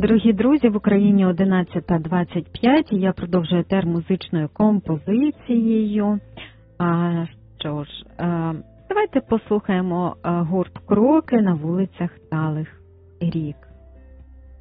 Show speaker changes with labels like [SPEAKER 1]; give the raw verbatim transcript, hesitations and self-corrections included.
[SPEAKER 1] Дорогі друзі, в Україні одинадцята двадцять п'ять, і я продовжую етер музичною композицією. А, що ж, а, давайте послухаємо гурт «Кроки» на вулицях Талих рік.